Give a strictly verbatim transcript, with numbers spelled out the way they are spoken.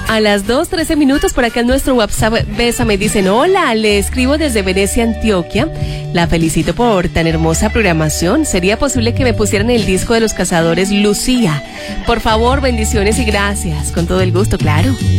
A las dos trece minutos por acá en nuestro WhatsApp, Besa, me dicen, hola, le escribo desde Venecia, Antioquia. La felicito por tan hermosa programación. ¿Sería posible que me pusieran el disco de Los Cazadores, Lucía? Por favor, bendiciones y gracias. Con todo el gusto, claro.